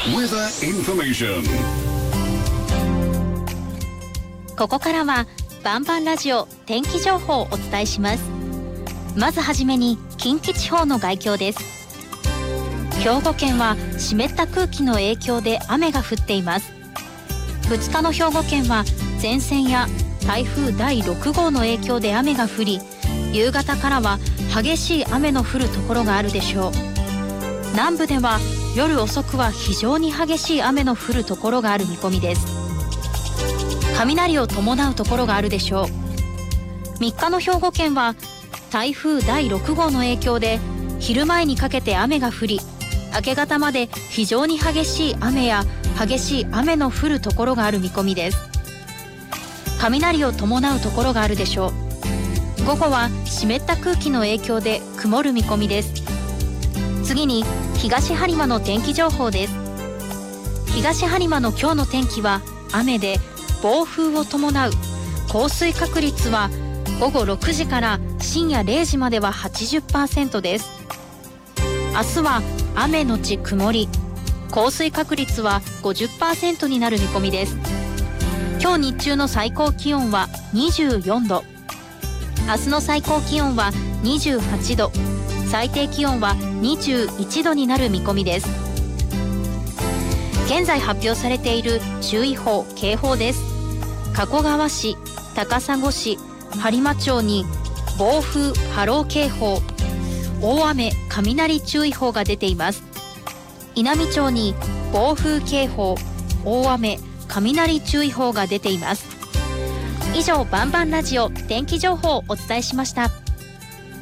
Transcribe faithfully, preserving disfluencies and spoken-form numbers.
Weather information. ここからはバンバンラジオ天気情報をお伝えします。まずはじめに近畿地方の概況です。兵庫県は湿った空気の影響で雨が降っています。ふつかの兵庫県は前線や台風だいろく号の影響で雨が降り、夕方からは激しい雨の降るところがあるでしょう。南部では夜遅くは非常に激しい雨の降るところがある見込みです。雷を伴うところがあるでしょう。みっかの兵庫県は台風だいろく号の影響で昼前にかけて雨が降り、明け方まで非常に激しい雨や激しい雨の降るところがある見込みです。雷を伴うところがあるでしょう。午後は湿った空気の影響で曇る見込みです。次に東播磨の天気情報です。東播磨の今日の天気は雨で暴風を伴う。降水確率はごごろくじから深夜れいじまでは はちじゅっパーセント です。明日は雨のち曇り、降水確率は ごじゅっパーセント になる見込みです。今日日中の最高気温はにじゅうよんど、明日の最高気温はにじゅうはちど、最低気温はにじゅういちどになる見込みです。現在発表されている注意報・警報です。加古川市、高砂市、播磨町に暴風・波浪警報、大雨・雷注意報が出ています。稲美町に暴風警報、大雨・雷注意報が出ています。以上、バンバンラジオ天気情報をお伝えしました。